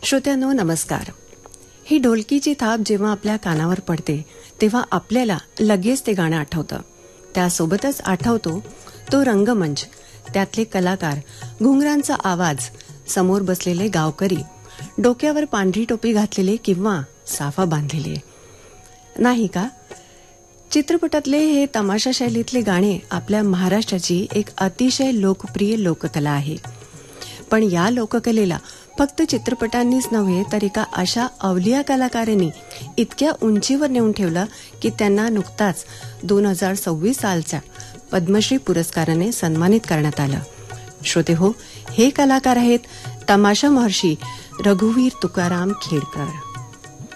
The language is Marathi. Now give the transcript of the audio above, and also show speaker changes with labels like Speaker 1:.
Speaker 1: श्रोत्यांनो नमस्कार. ही ढोलकीची थाप जेव्हा आपल्या कानावर पडते तेव्हा आपल्याला लगेच ते गाणं आठवतं. त्यासोबतच आठवतो तो रंगमंच, त्यातले कलाकार, घुंगरांचा आवाज, समोर बसलेले गावकरी, डोक्यावर पांढरी टोपी घातलेले किंवा साफा बांधलेले. नाही का? चित्रपटातले हे तमाशा शैलीतले गाणे आपल्या महाराष्ट्राची एक अतिशय लोकप्रिय लोककला आहे. पण या लोककलेला फक्त चित्रपटांनीच नव्हे तर एका अशा अवलिया कलाकारांनी इतक्या उंचीवर नेऊन ठेवलं की त्यांना नुकताच 2026 सालच्या पद्मश्री पुरस्काराने सन्मानित करण्यात आलं. श्रोते हो, हे कलाकार आहेत तमाशा महर्षी रघुवीर तुकाराम खेडकर.